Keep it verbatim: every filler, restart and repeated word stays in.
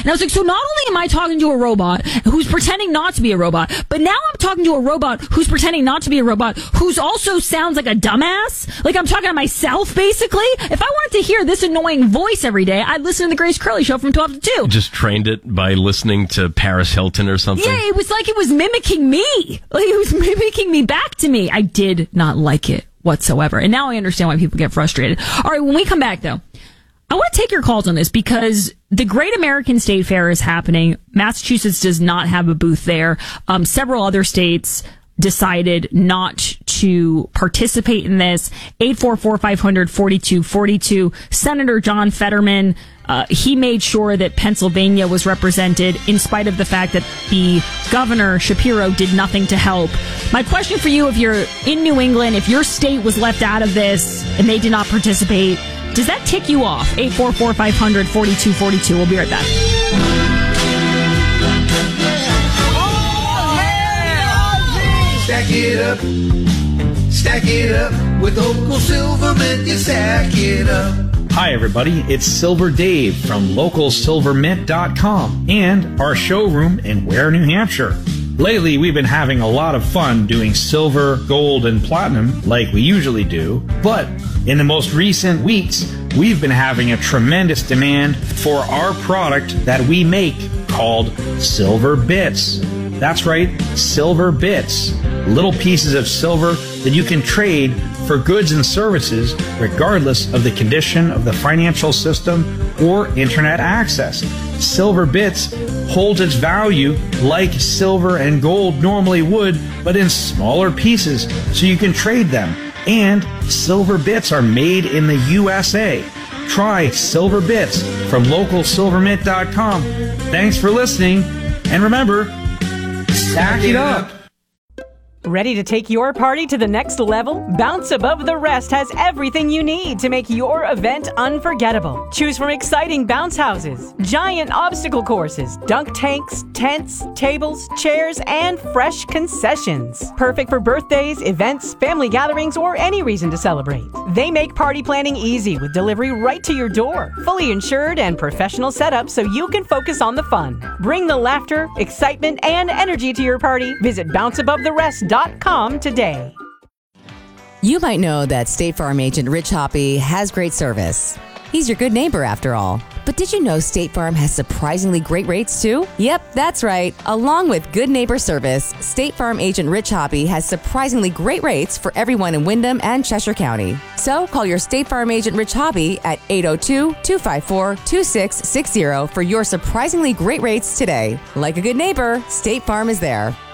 And I was like, so not only am I talking to a robot who's pretending not to be a robot, but now I'm talking to a robot who's pretending not to be a robot, who's also sounds like a dumbass. Like I'm talking to myself, basically. If I wanted to hear this annoying voice every day, I'd listen to the Grace Curley Show from twelve to two. Just trained it by listening to Paris Hilton or something? Yeah, it was like it was mimicking me. Like it was mimicking me back to me. I did not like it whatsoever. And now I understand why people get frustrated. All right, when we come back, though, I want to take your calls on this because the Great American State Fair is happening. Massachusetts does not have a booth there. Um, several other states decided not to participate in this. eight four four, five hundred, forty-two forty-two. Senator John Fetterman, uh, he made sure that Pennsylvania was represented in spite of the fact that the governor, Shapiro, did nothing to help. My question for you, if you're in New England, if your state was left out of this and they did not participate, does that tick you off? eight four four, five hundred, forty-two forty-two. We'll be right back. Stack it up, stack it up, with local silver mint, you stack it up. Hi everybody, it's Silver Dave from local silver mint dot com and our showroom in Ware, New Hampshire. Lately, we've been having a lot of fun doing silver, gold, and platinum like we usually do, but in the most recent weeks, we've been having a tremendous demand for our product that we make called Silver Bits. That's right, Silver Bits. Little pieces of silver that you can trade for goods and services regardless of the condition of the financial system or internet access. Silver Bits holds its value like silver and gold normally would, but in smaller pieces so you can trade them. And Silver Bits are made in the U S A. Try Silver Bits from local silver mint dot com. Thanks for listening, and remember, stack it up. Ready to take your party to the next level? Bounce Above the Rest has everything you need to make your event unforgettable. Choose from exciting bounce houses, giant obstacle courses, dunk tanks, tents, tables, chairs, and fresh concessions. Perfect for birthdays, events, family gatherings, or any reason to celebrate. They make party planning easy with delivery right to your door. Fully insured and professional setup so you can focus on the fun. Bring the laughter, excitement, and energy to your party. Visit bounce above the rest dot com today. You might know that State Farm agent Rich Hoppy has great service. He's your good neighbor after all. But did you know State Farm has surprisingly great rates too? Yep, that's right. Along with good neighbor service, State Farm agent Rich Hoppy has surprisingly great rates for everyone in Windham and Cheshire County. So call your State Farm agent Rich Hoppy at eight oh two, two five four, two six six zero for your surprisingly great rates today. Like a good neighbor, State Farm is there.